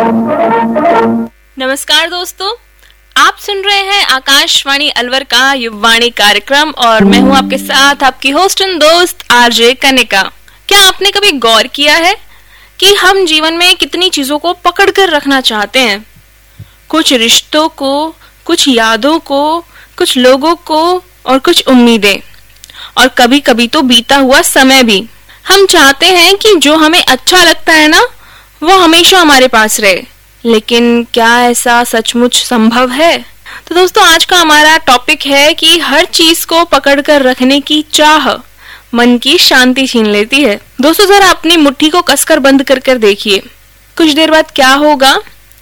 नमस्कार दोस्तों, आप सुन रहे हैं आकाशवाणी अलवर का युववाणी कार्यक्रम और मैं हूं आपके साथ आपकी होस्ट एंड दोस्त आरजे कनिका। क्या आपने कभी गौर किया है कि हम जीवन में कितनी चीजों को पकड़ कर रखना चाहते हैं? कुछ रिश्तों को, कुछ यादों को, कुछ लोगों को और कुछ उम्मीदें, और कभी कभी तो बीता हुआ समय भी। हम चाहते हैं कि जो हमें अच्छा लगता है ना, वो हमेशा हमारे पास रहे, लेकिन क्या ऐसा सचमुच संभव है? तो दोस्तों, आज का हमारा टॉपिक है कि हर चीज को पकड़कर रखने की चाह मन की शांति छीन लेती है। दोस्तों, जरा अपनी मुट्ठी को कसकर बंद कर देखिए, कुछ देर बाद क्या होगा?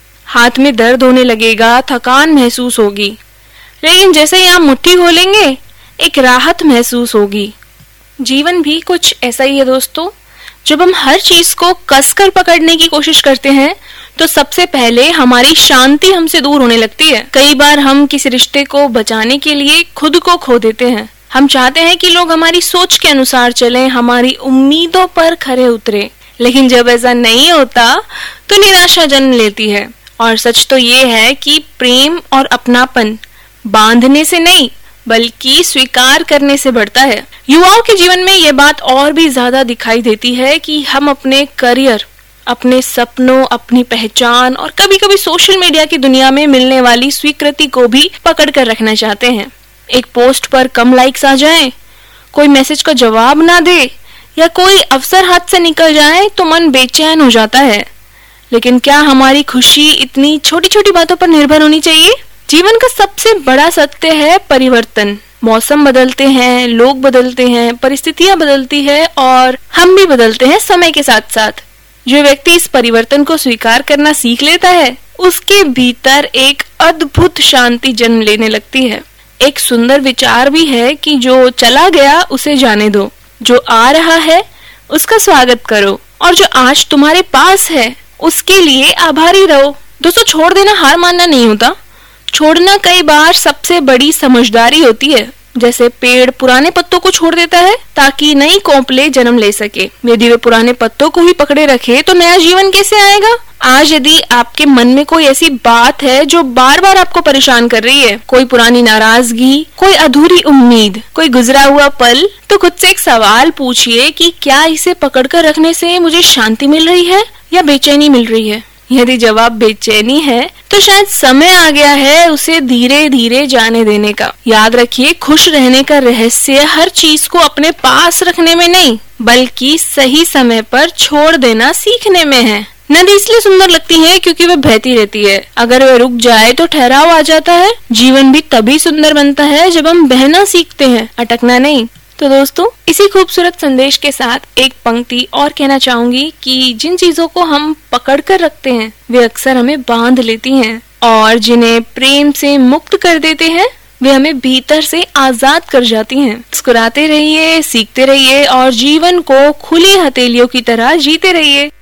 हाथ में दर्द होने लगेगा, थकान महसूस होगी, लेकिन जैसे ही आप मुट्ठी खोलेंगे एक राहत महसूस होगी। जीवन भी कुछ ऐसा ही है दोस्तों। जब हम हर चीज को कसकर पकड़ने की कोशिश करते हैं तो सबसे पहले हमारी शांति हमसे दूर होने लगती है। कई बार हम किसी रिश्ते को बचाने के लिए खुद को खो देते हैं। हम चाहते हैं कि लोग हमारी सोच के अनुसार चलें, हमारी उम्मीदों पर खरे उतरे, लेकिन जब ऐसा नहीं होता तो निराशा जन्म लेती है। और सच तो ये है कि प्रेम और अपनापन बांधने से नहीं बल्कि स्वीकार करने से बढ़ता है। युवाओं के जीवन में ये बात और भी ज्यादा दिखाई देती है कि हम अपने करियर, अपने सपनों, अपनी पहचान और कभी कभी सोशल मीडिया की दुनिया में मिलने वाली स्वीकृति को भी पकड़ कर रखना चाहते हैं। एक पोस्ट पर कम लाइक्स आ जाएं, कोई मैसेज का जवाब ना दे या कोई अवसर हाथ से निकल जाए तो मन बेचैन हो जाता है। लेकिन क्या हमारी खुशी इतनी छोटी छोटी बातों पर निर्भर होनी चाहिए? जीवन का सबसे बड़ा सत्य है परिवर्तन। मौसम बदलते हैं, लोग बदलते हैं, परिस्थितियां बदलती है और हम भी बदलते हैं समय के साथ साथ। जो व्यक्ति इस परिवर्तन को स्वीकार करना सीख लेता है, उसके भीतर एक अद्भुत शांति जन्म लेने लगती है। एक सुंदर विचार भी है कि जो चला गया उसे जाने दो, जो आ रहा है उसका स्वागत करो, और जो आज तुम्हारे पास है उसके लिए आभारी रहो। दोस्तों, छोड़ देना हार मानना नहीं होता। छोड़ना कई बार सबसे बड़ी समझदारी होती है। जैसे पेड़ पुराने पत्तों को छोड़ देता है ताकि नई कोंपले जन्म ले सके। यदि वे पुराने पत्तों को ही पकड़े रखे तो नया जीवन कैसे आएगा? आज यदि आपके मन में कोई ऐसी बात है जो बार बार आपको परेशान कर रही है, कोई पुरानी नाराजगी, कोई अधूरी उम्मीद, कोई गुजरा हुआ पल, तो खुद से एक सवाल पूछिए कि क्या इसे पकड़कर रखने से मुझे शांति मिल रही है या बेचैनी मिल रही है? यदि जवाब बेचैनी है तो शायद समय आ गया है उसे धीरे धीरे जाने देने का। याद रखिए, खुश रहने का रहस्य हर चीज को अपने पास रखने में नहीं बल्कि सही समय पर छोड़ देना सीखने में है। नदी इसलिए सुंदर लगती है क्योंकि वह बहती रहती है। अगर वह रुक जाए तो ठहराव आ जाता है। जीवन भी तभी सुंदर बनता है जब हम बहना सीखते हैं, अटकना नहीं। तो दोस्तों, इसी खूबसूरत संदेश के साथ एक पंक्ति और कहना चाहूंगी कि जिन चीजों को हम पकड़ कर रखते हैं वे अक्सर हमें बांध लेती हैं, और जिन्हें प्रेम से मुक्त कर देते हैं वे हमें भीतर से आजाद कर जाती हैं। मुस्कुराते रहिए, सीखते रहिए और जीवन को खुली हथेलियों की तरह जीते रहिए।